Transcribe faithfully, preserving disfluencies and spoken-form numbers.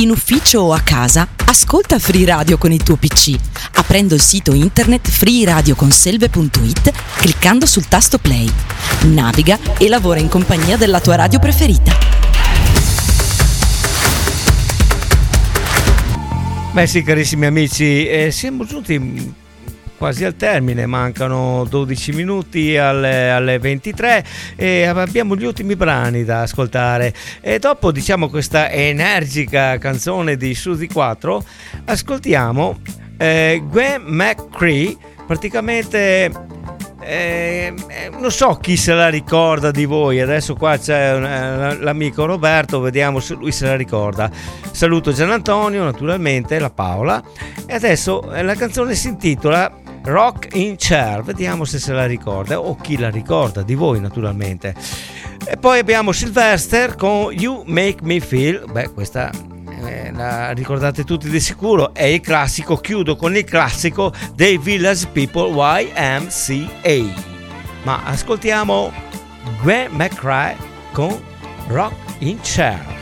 in ufficio o a casa, ascolta Free Radio con il tuo P C, aprendo il sito internet free radio conselve punto it, cliccando sul tasto play. Naviga e lavora in compagnia della tua radio preferita. Beh sì, carissimi amici, eh, siamo giunti quasi al termine, mancano dodici minuti alle, alle ventitré e abbiamo gli ultimi brani da ascoltare, e dopo, diciamo, questa energica canzone di Suzy quattro ascoltiamo eh, Gwen McCrae. Praticamente eh, non so chi se la ricorda di voi. Adesso qua c'è un, l'amico Roberto, vediamo se lui se la ricorda. Saluto Gian Antonio, naturalmente, la Paola, e adesso la canzone si intitola Rock in Chair, vediamo se se la ricorda o chi la ricorda di voi, naturalmente. E poi abbiamo Sylvester con You Make Me Feel. Beh, questa eh, la ricordate tutti di sicuro, è il classico. Chiudo con il classico dei Village People, Y M C A. Ma ascoltiamo Gwen McCrae con Rock in Chair.